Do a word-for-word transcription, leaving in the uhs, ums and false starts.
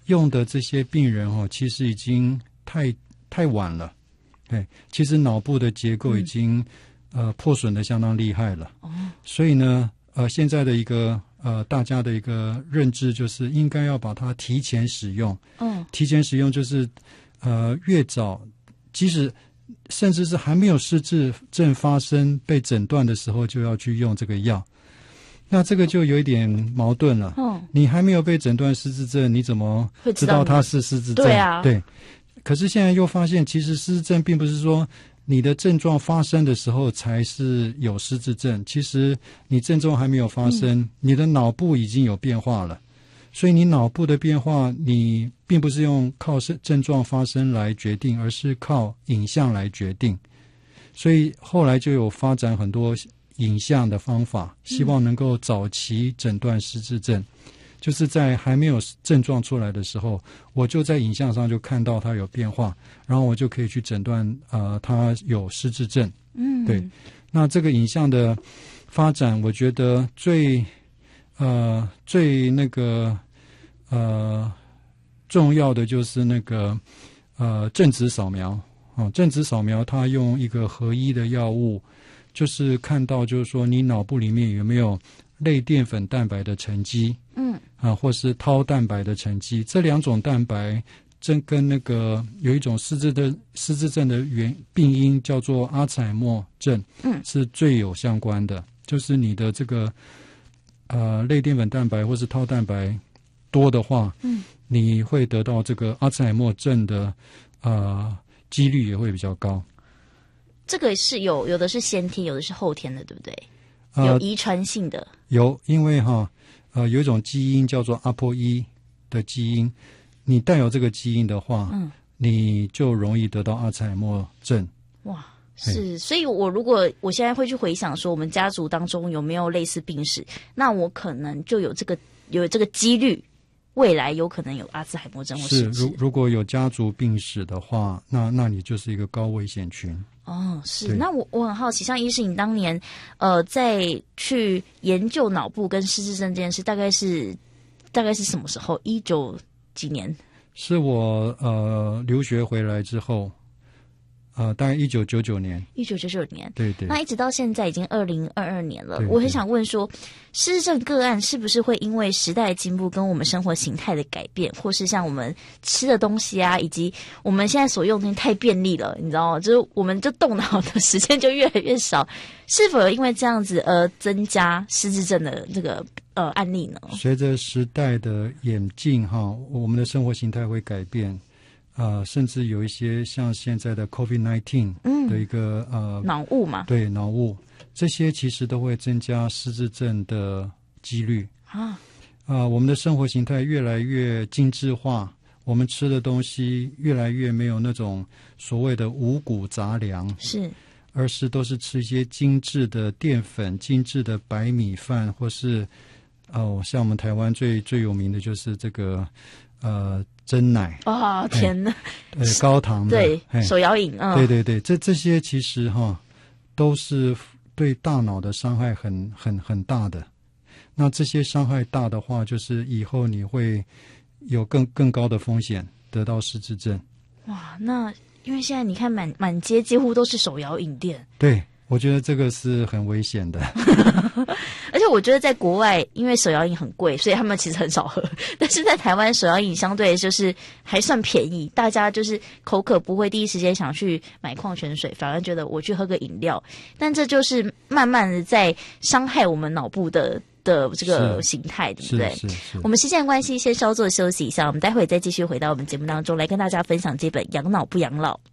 用的这些病人哦，其实已经太太晚了。对，其实脑部的结构已经、嗯、呃破损的相当厉害了。哦，所以呢，呃，现在的一个呃大家的一个认知就是应该要把它提前使用。嗯，提前使用就是呃越早，即使甚至是还没有失智症发生被诊断的时候，就要去用这个药。那这个就有一点矛盾了。嗯，你还没有被诊断失智症，你怎么知道它是失智症？ 对啊， 对。可是现在又发现，其实失智症并不是说你的症状发生的时候才是有失智症，其实你症状还没有发生、嗯、你的脑部已经有变化了，所以你脑部的变化你并不是用靠症状发生来决定，而是靠影像来决定。所以后来就有发展很多影像的方法，希望能够早期诊断失智症、嗯，就是在还没有症状出来的时候，我就在影像上就看到它有变化，然后我就可以去诊断呃它有失智症。嗯，对。那这个影像的发展，我觉得最呃最那个呃重要的就是那个呃正子扫描哦，正子扫描它用一个合一的药物，就是看到就是说你脑部里面有没有类淀粉蛋白的沉积，嗯，啊，或是tau蛋白的沉积，这两种蛋白正跟那个有一种失智的失智症的原病因叫做阿兹海默症，嗯，是最有相关的。就是你的这个呃类淀粉蛋白或是tau蛋白多的话，嗯，你会得到这个阿兹海默症的呃几率也会比较高。 这个是有有的是先天，有的是后天的，对不对？有遗传性的、呃、 有，因为哈呃有一种基因叫做阿波一的基因，你带有这个基因的话，嗯，你就容易得到阿兹海默症。 哇，是，所以我如果我现在会去回想说我们家族当中有没有类似病史，那我可能就有这个有这个几率，未来有可能有阿兹海默症或失智。 是，如如果有家族病史的话，那那你就是一个高危险群。 哦，是。那我我很好奇，像医师你当年呃在去研究脑部跟失智症这件事，大概是大概是什么时候？一九几年？ 是我呃留学回来之后，呃，大概一九九九年。 一九九九年， 对对。 那一直到现在已经二零二二年了，对对。我很想问说，失智症个案是不是会因为时代的进步跟我们生活形态的改变，或是像我们吃的东西啊，以及我们现在所用的东西太便利了，你知道吗？就是我们就动脑的时间就越来越少，是否有因为这样子而增加失智症的这个呃案例呢？ 随着时代的演进哈，我们的生活形态会改变。呃，甚至有一些像现在的 COVID 十九 的一个、嗯、呃脑雾嘛， 对，脑雾，这些其实都会增加失智症的几率啊。啊、呃，我们的生活形态越来越精致化，我们吃的东西越来越没有那种所谓的五谷杂粮， 是， 而是都是吃一些精致的淀粉、精致的白米饭，或是哦，像我们台湾最最有名的就是这个呃。珍奶啊、哦！天哪， 呃，高糖的， 对，手摇饮啊、嗯， 对对对，这这些其实哈都是对大脑的伤害很很很大的。那这些伤害大的话，就是以后你会有更更高的风险得到失智症。 哇，那因为现在你看满满街几乎都是手摇饮店， 对。我觉得这个是很危险的而且我觉得在国外因为手摇饮很贵，所以他们其实很少喝，但是在台湾手摇饮相对就是还算便宜，大家就是口渴不会第一时间想去买矿泉水，反而觉得我去喝个饮料，但这就是慢慢的在伤害我们脑部的的这个形态，对不对？ 是是是。 我们时间的关系先稍作休息一下，我们待会再继续回到我们节目当中来跟大家分享这本养脑不养老。